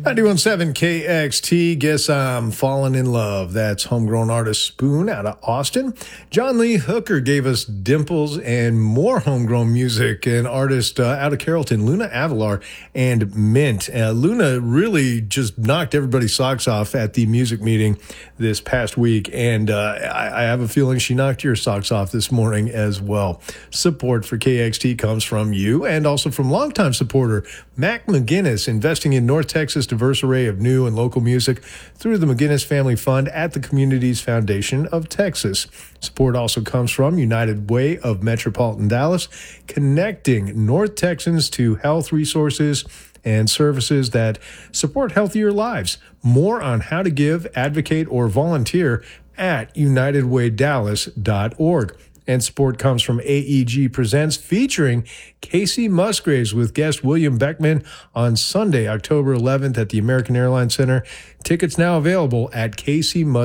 91.7 KXT, Guess I'm Falling in Love. That's homegrown artist Spoon out of Austin. John Lee Hooker gave us Dimples and more homegrown music. An artist out of Carrollton, Luna Avalar and Mint. Luna really just knocked everybody's socks off at the music meeting this past week, and I have a feeling she knocked your socks off this morning as well. Support for KXT comes from you and also from longtime supporter Mac McGinnis, investing in North Texas' diverse array of new and local music through the McGinnis Family Fund at the Communities Foundation of Texas. Support also comes from United Way of Metropolitan Dallas, connecting North Texans to health resources and services that support healthier lives. More on how to give, advocate, or volunteer at unitedwaydallas.org. And support comes from AEG Presents, featuring Casey Musgraves with guest William Beckman on Sunday, October 11th at the American Airlines Center. Tickets now available at